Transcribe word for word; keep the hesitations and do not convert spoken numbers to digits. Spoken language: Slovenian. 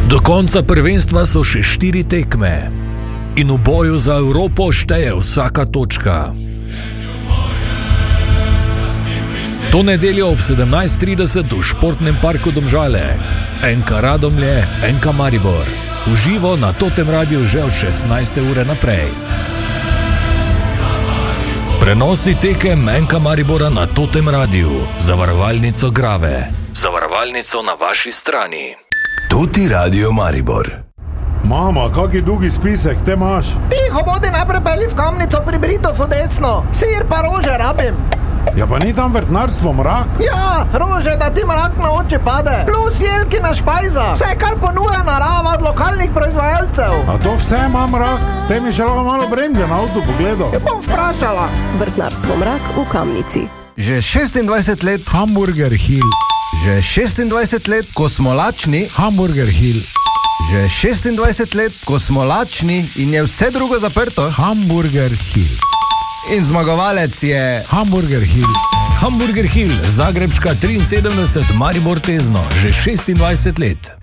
Do konca prvenstva so še štiri tekme in v boju za Evropo šteje vsaka točka. To nedeljo ob sedemnajst trideset v športnem parku Domžale. Enka Radomlje, enka Maribor. V živo na Totem Radiu že od šestnajste ure naprej. Prenosi tekem enka Maribora na Totem Radiu. Zavarovalnico Grave. Zavarovalnico na vaši strani. Toti Radio Maribor. Mama, kaki dolgi spisek te imaš? Tiho, bodi najprej peli v Kamnico pri Britofu desno. Sir pa rože rabim. Ja, pa ni tam vrtnarstvo mrak? Ja, rože, da ti mrak na oči pade. Plus jelkina špajza. Vse, kar ponuja narava od lokalnih proizvajalcev. A to vse ima mrak? Te mi še lahko malo bremze na avtu pogledal. Ja, bom vprašala. Vrtnarstvo mrak v Kamnici. Že šestindvajset let Hamburger Hill. Že šestindvajset let, ko smo lačni. Hamburger Hill. Že šestindvajset let, ko smo lačni in je vse drugo zaprto. Hamburger Hill. In zmagovalec je Hamburger Hill. Hamburger Hill, Zagrebška triinsedemdeset, Maribor Tezno, že šestindvajset let.